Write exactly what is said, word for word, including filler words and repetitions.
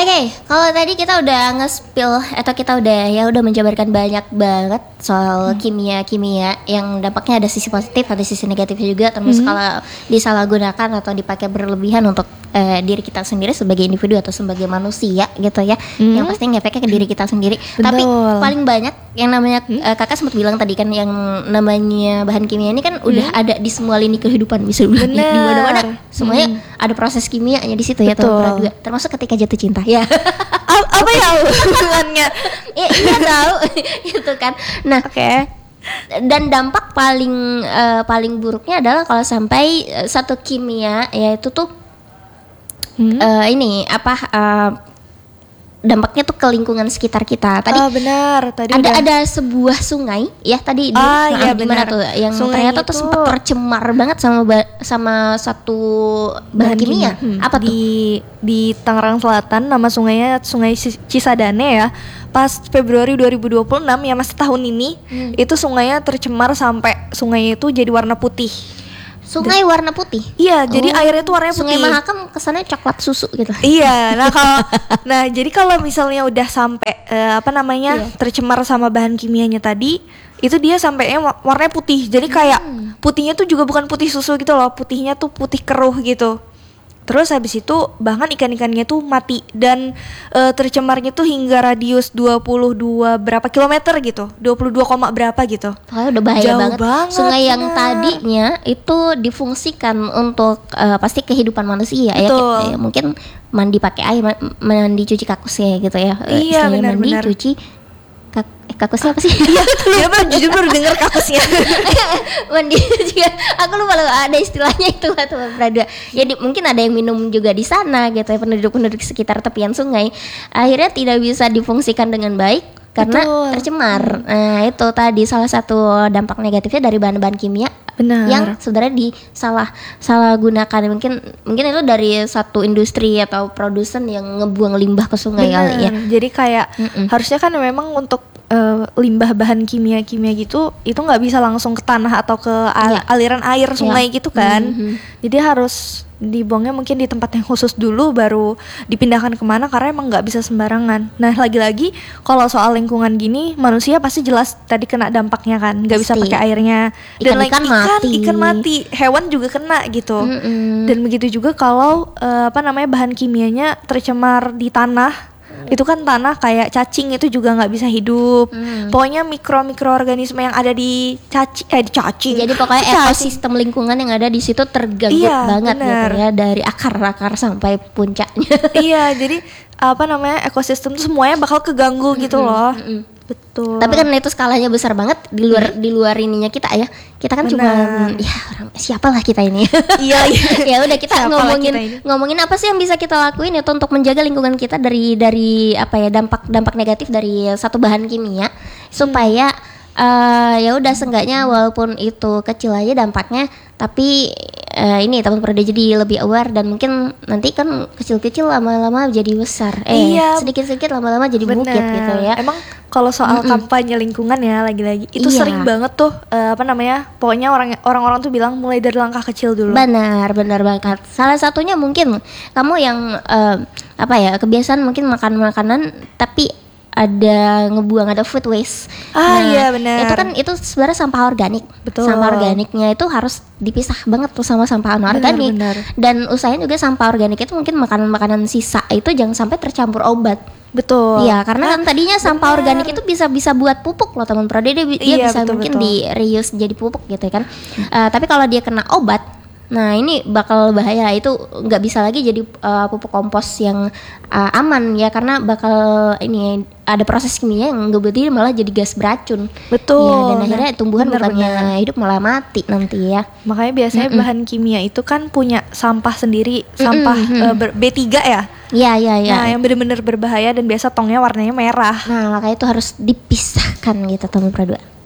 okay, kalau tadi kita udah nge-spill atau kita udah ya udah menjabarkan banyak banget soal hmm. kimia-kimia yang dampaknya ada sisi positif, ada sisi negatifnya juga, termasuk hmm. kalau disalahgunakan atau dipakai berlebihan untuk eh, diri kita sendiri sebagai individu atau sebagai manusia gitu ya. Hmm. Yang pasti ngefeknya ke diri kita sendiri. Betul. Tapi paling banyak yang namanya hmm. eh, kakak sempat bilang tadi kan yang namanya bahan kimia ini kan hmm. udah ada di semua lini kehidupan, bisa dibilang di mana-mana. Semuanya hmm. ada proses kimianya di situ. Betul. Ya teman-teman, termasuk ketika jatuh cinta ya. Apa ya hubungannya? Ya, iya tahu itu kan. Nah, oke. Okay. Dan dampak paling uh, paling buruknya adalah kalau sampai uh, satu kimia yaitu tuh hmm? uh, ini apa uh, dampaknya tuh ke lingkungan sekitar kita. Tadi oh, benar. Tadi ada udah. ada sebuah sungai ya tadi di ah, nah, iya, di mana tuh yang sungai ternyata itu tuh sempat tercemar banget sama ba- sama satu bahan, bahan kimia. kimia. Hmm. Apa di, tuh? Di Tangerang Selatan, nama sungainya Sungai Cisadane ya. Pas Februari dua ribu dua puluh enam ya, masih tahun ini, hmm. itu sungainya tercemar sampai sungai itu jadi warna putih. Sungai Dan, warna putih. Iya, oh. jadi airnya tuh warnanya Sungai putih. Sungai Mahakam kesannya coklat susu gitu. Iya, nah kalau nah jadi kalau misalnya udah sampai uh, apa namanya iya. tercemar sama bahan kimianya tadi, itu dia sampainya warnanya putih. Jadi kayak hmm. putihnya tuh juga bukan putih susu gitu loh, putihnya tuh putih keruh gitu. Terus habis itu bahkan ikan-ikannya tuh mati dan e, tercemarnya tuh hingga radius dua puluh dua berapa kilometer gitu, dua puluh dua, berapa gitu. Oh, udah bahaya Jauh banget. banget. Sungai yang tadinya itu difungsikan untuk e, pasti kehidupan manusia. Betul. Ya, ya mungkin mandi pakai air, mandi cuci kakusnya gitu ya. Iya, mandi benar. cuci kak, eh, kakusnya apa sih? Iya, dia baru jujur baru dengar kakusnya. Mandi juga. Aku lupa loh ada istilahnya itu atau berada. Jadi mungkin ada yang minum juga di sana gitu ya, penduduk-penduduk sekitar tepian sungai. Akhirnya tidak bisa difungsikan dengan baik karena Betul. tercemar. Nah, itu tadi salah satu dampak negatifnya dari bahan-bahan kimia. Benar. Yang sebenarnya disalah salah gunakan. Mungkin mungkin itu dari satu industri atau produsen yang ngebuang limbah ke sungai Benar. kali ya. Jadi kayak Mm-mm. harusnya kan memang untuk uh, limbah bahan kimia-kimia gitu itu nggak bisa langsung ke tanah atau ke al- yeah. aliran air sungai yeah. gitu kan. Mm-hmm. Jadi harus dibuangnya mungkin di tempat yang khusus dulu baru dipindahkan kemana karena emang nggak bisa sembarangan. Nah lagi-lagi kalau soal lingkungan gini manusia pasti jelas tadi kena dampaknya kan, nggak bisa pakai airnya dan ikan, ikan mati, ikan mati, hewan juga kena gitu. Mm-mm. Dan begitu juga kalau uh, apa namanya bahan kimianya tercemar di tanah. Itu kan tanah kayak cacing itu juga nggak bisa hidup. Hmm. Pokoknya mikro-mikroorganisme yang ada di cacing, eh di cacing. Jadi pokoknya cacing. Ekosistem lingkungan yang ada di situ terganggu iya, banget gitu ya dari akar-akar sampai puncaknya. Iya, jadi apa namanya ekosistem tuh semuanya bakal keganggu mm-hmm. gitu loh. Mm-hmm. Betul. Tapi kan itu skalanya besar banget di luar hmm. di luar ininya kita ya. Kita kan Bener. cuma ya orang siapalah kita ini. Iya. Ya udah kita siapalah ngomongin kita ngomongin apa sih yang bisa kita lakuin itu untuk menjaga lingkungan kita dari dari apa ya dampak dampak negatif dari satu bahan kimia supaya hmm. uh, ya udah seenggaknya walaupun itu kecil aja dampaknya tapi uh, ini teman Prode jadi lebih aware dan mungkin nanti kan kecil-kecil lama-lama jadi besar. Eh iya. sedikit-sedikit lama-lama jadi Bener. bukit gitu ya. Emang kalau soal Mm-mm. kampanye lingkungan ya lagi-lagi itu iya. sering banget tuh uh, apa namanya? Pokoknya orang orang-orang tuh bilang mulai dari langkah kecil dulu. Benar, benar banget. Salah satunya mungkin kamu yang uh, apa ya? kebiasaan mungkin makan makanan tapi ada ngebuang, ada food waste. Ah nah, iya benar. Itu kan itu sebenarnya sampah organik. Betul. Sampah organiknya itu harus dipisah banget tuh sama sampah anorganik. Benar, benar. Dan usahain juga sampah organik itu mungkin makanan-makanan sisa itu jangan sampai tercampur obat. Betul. Iya, karena kan tadinya sampah bener. organik itu bisa bisa buat pupuk loh teman Prode. Dia, dia iya, bisa betul, mungkin betul. di reuse jadi pupuk gitu kan. Hmm. Uh, tapi kalau dia kena obat, nah ini bakal bahaya. Itu nggak bisa lagi jadi uh, pupuk kompos yang uh, aman ya, karena bakal ini ada proses kimia yang ngebuat dia malah jadi gas beracun. Betul. Ya, dan akhirnya tumbuhan bener, bukannya bener. hidup malah mati nanti ya. Makanya biasanya Mm-mm. bahan kimia itu kan punya sampah sendiri, sampah uh, ber- B tiga ya. Iya iya iya. Nah, yang benar-benar berbahaya dan biasa tongnya warnanya merah. Nah, makanya itu harus dipisahkan gitu teman Prode.